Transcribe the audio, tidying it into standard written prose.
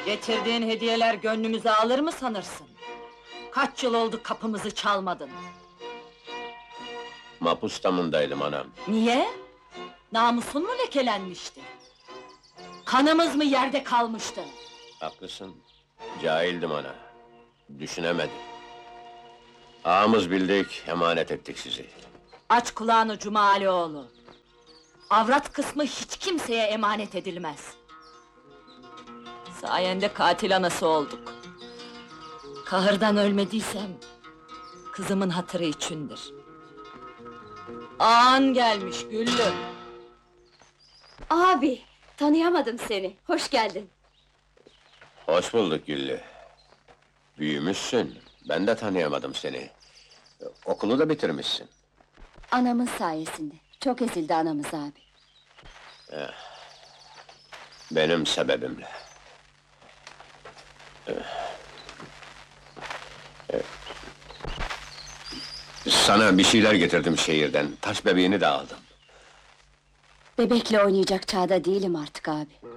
Getirdiğin hediyeler gönlümüzü alır mı sanırsın? Kaç yıl oldu kapımızı çalmadın? Mapus damındaydım anam. Niye? Namusun mu lekelenmişti? Kanımız mı yerde kalmıştı? Haklısın, cahildim ana. Düşünemedim. Ağamız bildik, emanet ettik sizi. Aç kulağını Cumalioğlu! Avrat kısmı hiç kimseye emanet edilmez. Sayende katil anası olduk. Kahırdan ölmediysem, kızımın hatırı içindir. Ağan gelmiş Güllü! Abi, tanıyamadım seni. Hoş geldin. Hoş bulduk Güllü. Büyümüşsün, ben de tanıyamadım seni. Okulu da bitirmişsin. Anamın sayesinde. Çok ezildi anamız abi. Benim sebebimle. Sana bir şeyler getirdim şehirden, taş bebeğini de aldım. Bebekle oynayacak çağda değilim artık abi.